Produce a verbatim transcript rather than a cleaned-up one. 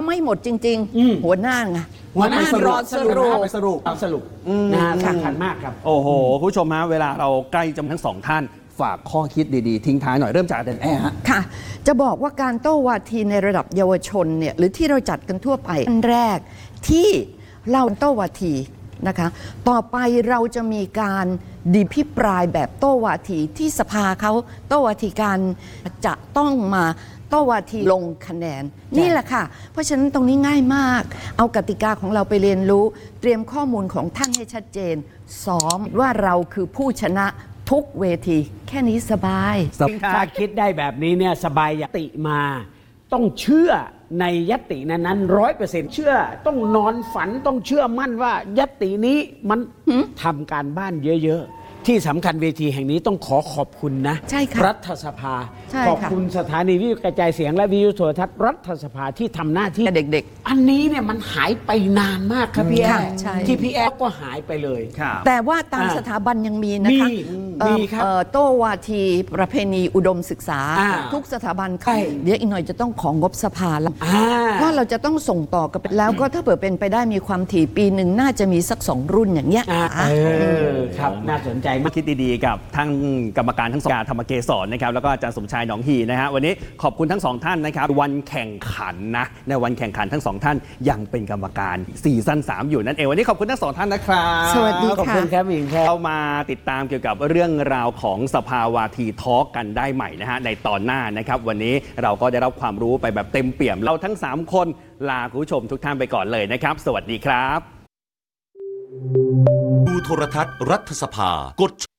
ไม่หมดจริงๆหัวหน้าไงหัวหน้ารอสรุปสรุปสรุปนะสำคัญมากครับโอ้โหคุณผู้ชมฮะเวลาเราใกล้จะทั้งสองท่านฝากข้อคิดดีๆทิ้งท้ายหน่อยเริ่มจากอาจารย์แอ้ฮะค่ะจะบอกว่าการโต้วาทีในระดับเยาวชนเนี่ยหรือที่เราจัดกันทั่วไปอันแรกที่เราโต้วาทีนะคะต่อไปเราจะมีการดิพิปรายแบบโต้วาทีที่สภาเขาโต้วาทีการจะต้องมาโต้วาทีลงคะแนนนี่แหละค่ะเพราะฉะนั้นตรงนี้ง่ายมากเอากติกาของเราไปเรียนรู้เตรียมข้อมูลของท่านให้ชัดเจนซ้อมว่าเราคือผู้ชนะทุกเวทีแค่นี้สบายถ้าคิดได้แบบนี้เนี่ยสบายยติมาต้องเชื่อในยตินั้นๆร้อยเปอร์เซ็นต์เชื่อต้องนอนฝันต้องเชื่อมั่นว่ายตินี้มันทำการบ้านเยอะๆที่สำคัญเวทีแห่งนี้ต้องขอขอบคุณนะรัฐสภาขอบคุณสถานีวิทยุกระจายเสียงและวิทยุโทรทัศน์รัฐสภาที่ทำหน้าที่เด็กๆอันนี้เนี่ยมันหายไปนานมากครับพี่แอ๊ที่พี่แอ๊ก็หายไปเลยแต่ว่าตามสถาบันยังมีนะคะมีครับโต้วาทีประเพณีอุดมศึกษาทุกสถาบันเดี๋ยวอีกหน่อยจะต้องของงบสภาแล้วเพราะเราจะต้องส่งต่อกันไปแล้วก็ถ้าเผื่อเป็นไปได้มีความถี่ปีหนึ่งน่าจะมีสักสองรุ่นอย่างเงี้ยครับน่าสนใจมาคิดดีๆกับทั้งกรรมการทั้งสองธรรมเกษรนะครับแล้วก็อาจารย์สมชายหนองฮีนะฮะวันนี้ขอบคุณทั้งสองท่านนะครับวันแข่งขันนะในวันแข่งขันทั้งสองท่านยังเป็นกรรมการซีซั่นสามอยู่นั่นเองวันนี้ขอบคุณทั้งสองท่านนะครับสวัสดีค่ะขอบคุณครับหญิงครับเรามาติดตามเกี่ยวกับเรื่องราวของสภาวาทีทอล์กกันได้ใหม่นะฮะในตอนหน้านะครับวันนี้เราก็ได้รับความรู้ไปแบบเต็มเปี่ยมเราทั้งสามคนลาคุณผู้ชมทุกท่านไปก่อนเลยนะครับสวัสดีครับดูโทรทัศน์รัฐสภากด